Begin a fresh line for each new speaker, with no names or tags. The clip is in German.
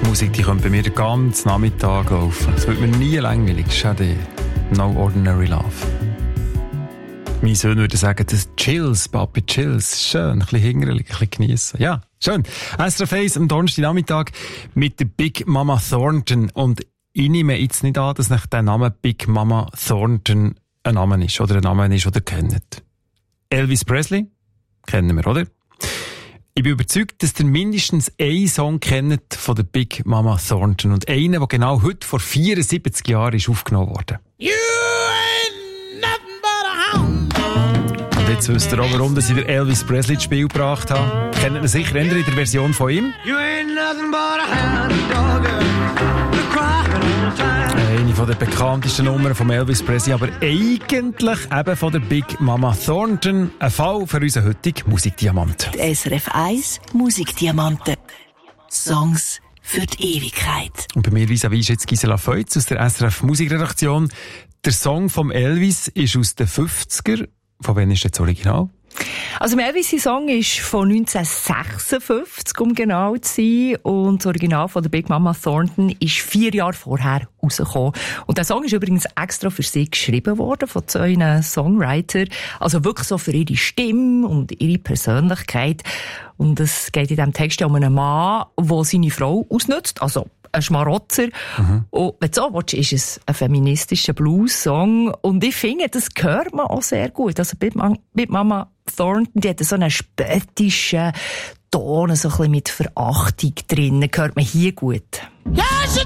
Musik, die könnte bei mir den ganzen Nachmittag laufen. Es wird mir nie langweilig. Schade. No Ordinary Love. Meine Söhne würden sagen, das Chills, Papi, Chills. Schön, ein bisschen hingelig, ein bisschen geniessen. Ja, schön. SRF 1 am Donnerstagnachmittag mit der Big Mama Thornton. Und ich nehme jetzt nicht an, dass nach der Name Big Mama Thornton ein Name ist, oder ein Name ist, den ihr kennt. Elvis Presley? Kennen wir, oder? Ich bin überzeugt, dass ihr mindestens einen Song kennt von der Big Mama Thornton. Und einen, der genau heute vor 74 Jahren ist aufgenommen wurde.
You ain't nothing but a hound.
Und jetzt wisst ihr auch, warum ich der Elvis Presley ins Spiel gebracht habe. Kennt ihr sicher in der Version von ihm?
You ain't nothing but a hound dog. You're crying all the time.
Eine von der bekanntesten Nummern von Elvis Presley, aber eigentlich eben von der Big Mama Thornton. Ein Fall für unseren heutigen Musikdiamant.
Die SRF 1 Musikdiamanten. Songs für die Ewigkeit.
Und bei mir vis-à-vis ist jetzt Gisela Feutz aus der SRF Musikredaktion. Der Song vom Elvis ist aus den 50er. Von wann ist das Original?
Also, Elvis' Song ist von 1956, um genau zu sein. Und das Original von der Big Mama Thornton ist 4 Jahre vorher rausgekommen. Und der Song ist übrigens extra für sie geschrieben worden, von 2 Songwritern. Also wirklich so für ihre Stimme und ihre Persönlichkeit. Und es geht in diesem Text um einen Mann, der seine Frau ausnutzt. Also, ein Schmarotzer. Und wenn du so willst, ist es ein feministischer Blues-Song. Und ich finde, das hört man auch sehr gut. Also Big Mama Thornton, die hat so einen spöttischen Ton, so ein bisschen mit Verachtung drin. Hört man hier gut.
Yeah, she